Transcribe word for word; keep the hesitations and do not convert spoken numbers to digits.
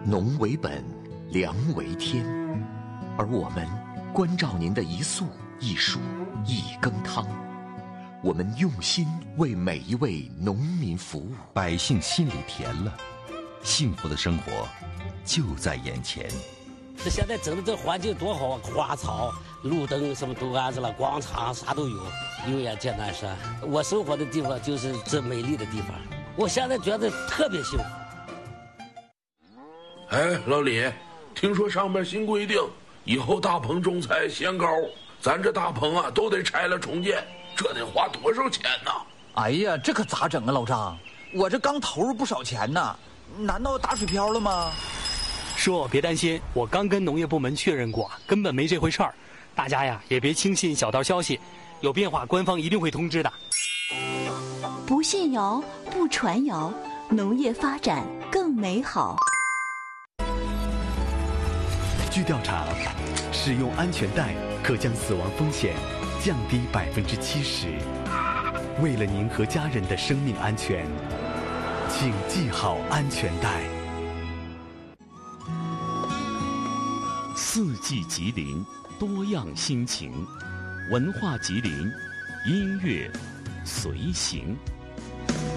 农为本，粮为天，而我们关照您的一粟一蔬一羹汤，我们用心为每一位农民服务， 百姓心里甜了，幸福的生活就在眼前。 这现在整的这环境多好啊，花草、路灯什么都安置了，广场啥都有。永远见南山，我生活的地方就是这美丽的地方，我现在觉得特别幸福。 哎，老李，听说上面新规定，以后大棚种菜限高，咱这大棚啊都得拆了重建，这得花多少钱呢？ 哎呀，这可咋整啊，老张？我这刚投入不少钱呢，难道打水漂了吗？ 说别担心，我刚跟农业部门确认过，根本没这回事儿。大家呀也别轻信小道消息，有变化官方一定会通知的。 不信谣，不传谣，农业发展更美好。 据调查，使用安全带可将死亡风险降低百分之七十。为了您和家人的生命安全，请系好安全带。 四季吉林，多样心情，文化吉林，音乐随行。